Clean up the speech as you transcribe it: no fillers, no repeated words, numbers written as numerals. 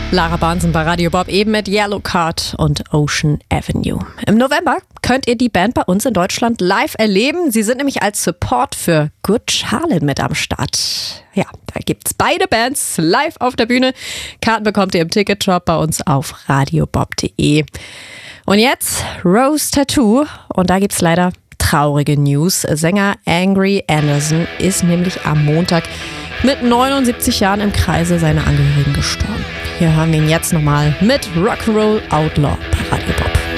Lara Barnson bei Radio Bob, eben mit Yellow Card und Ocean Avenue. Im November könnt ihr die Band bei uns in Deutschland live erleben. Sie sind nämlich als Support für Good Charlotte mit am Start. Ja, da gibt's beide Bands live auf der Bühne. Karten bekommt ihr im Ticketshop bei uns auf radiobob.de. Und jetzt Rose Tattoo. Und da gibt's leider traurige News. Sänger Angry Anderson ist nämlich am Montag mit 79 Jahren im Kreise seiner Angehörigen gestorben. Hier hören wir ihn jetzt nochmal mit Rock'n'Roll Outlaw bei Radio Bob.